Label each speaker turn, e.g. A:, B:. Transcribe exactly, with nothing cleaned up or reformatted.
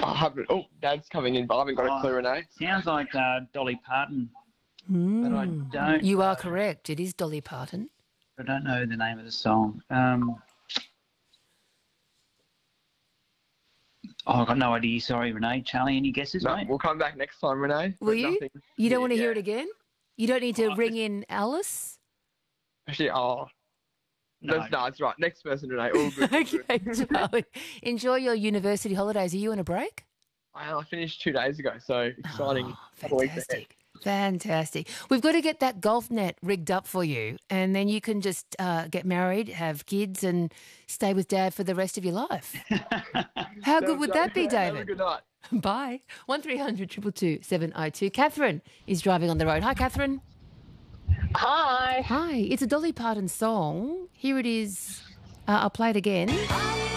A: I haven't. Oh, Dad's coming in, but I haven't got a
B: Oh,
A: clue, Renee.
B: Sounds like uh, Dolly Parton,
C: Mm.
B: but I don't.
C: You are
B: know-
C: correct. It is Dolly Parton.
B: I don't know the name of the song. Um, oh, I've got no idea. Sorry, Renee. Charlie, any guesses,
A: No,
B: mate?
A: we'll come back next time, Renee.
C: Will
A: but
C: you?
A: nothing-
C: You don't want to
A: yeah.
C: hear it again? You don't need to
B: Oh,
C: ring in Alice?
A: Actually, oh,
B: No.
A: that's, no, it's right. Next person, Renee. All good. All good.
C: Okay, Charlie. Enjoy your university holidays. Are you on a break?
A: I I finished two days ago, so exciting.
C: Oh,
A: couple weeks ahead.
C: fantastic. Fantastic. We've got to get that golf net rigged up for you, and then you can just uh, get married, have kids, and stay with Dad for the rest of your life. How good would that be,
A: Have a
C: David?
A: good night.
C: Bye. one three hundred two two two seven oh two. Catherine is driving on the road. Hi, Catherine.
D: Hi.
C: Hi. It's a Dolly Parton song. Here it is. Uh, I'll play it again.